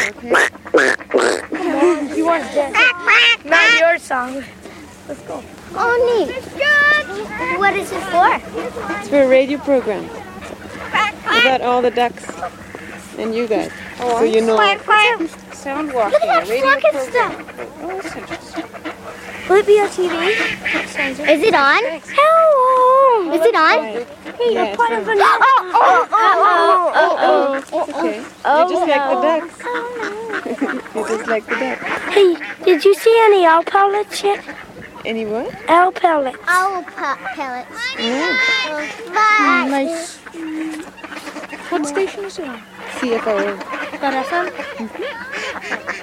okay? You want this? Not your song. Let's go. Oh, neat. What is it for? It's for a radio program about all the ducks and you guys. So you know. Sound walking, a radio program. Oh, that's interesting. Will it be on TV? Is it on? Hello. Is it on? Hey, Yeah, you're part it's of on. an. It's okay. You're just like the ducks. You're just like the ducks. Hey, did you see any owl pellets yet? Any what? Owl pellets. Owl pellets. Yeah. Bye. Nice. What station is it on? CFO. That FM?